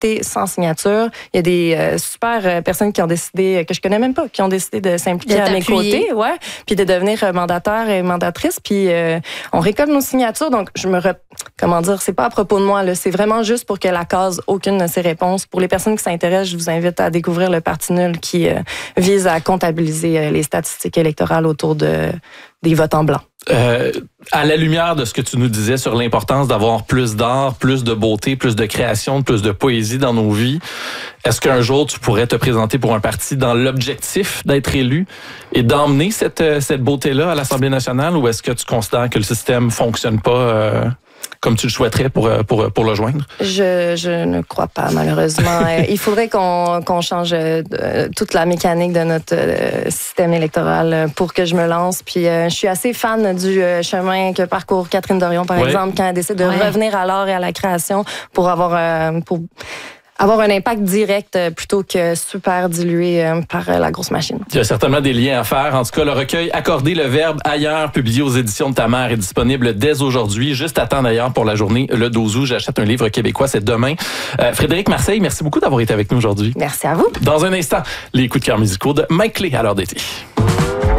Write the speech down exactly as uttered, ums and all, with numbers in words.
voter sans signature. Il y a des euh, super euh, personnes qui ont décidé, que je connais même pas, qui ont décidé de s'impliquer de à mes côtés, ouais, puis de devenir euh, mandataire et mandatrice. Puis euh, on récolte nos signatures. Donc, je me... Re... Comment dire, c'est pas à propos de moi, là. C'est vraiment juste pour que la case aucune de ces réponses. Pour les personnes qui s'intéressent, je vous invite à découvrir le Parti nul qui euh, vise à comptabiliser euh, les statistiques électorales autour de, des votes en blanc. Euh, à la lumière de ce que tu nous disais sur l'importance d'avoir plus d'art, plus de beauté, plus de création, plus de poésie dans nos vies, est-ce qu'un jour tu pourrais te présenter pour un parti dans l'objectif d'être élu et d'emmener cette, cette beauté-là à l'Assemblée nationale, ou est-ce que tu considères que le système fonctionne pas euh, comme tu le souhaiterais pour, pour, pour le joindre? Je, je ne crois pas, malheureusement. Il faudrait qu'on, qu'on change euh, toute la mécanique de notre euh, système électoral pour que je me lance. Puis euh, je suis assez fan du euh, chemin que parcourt Catherine Dorion, par ouais. exemple, quand elle décide de ouais. revenir à l'art et à la création pour avoir... Euh, pour avoir un impact direct plutôt que super dilué par la grosse machine. Il y a certainement des liens à faire. En tout cas, le recueil Accorder le verbe ailleurs, publié aux éditions de Ta Mère, est disponible dès aujourd'hui. Juste à temps d'ailleurs pour la journée le douze août. J'achète un livre québécois, c'est demain. Euh, Frédéric Marseille, merci beaucoup d'avoir été avec nous aujourd'hui. Merci à vous. Dans un instant, les coups de cœur musicaux de Mike Clé à l'heure d'été.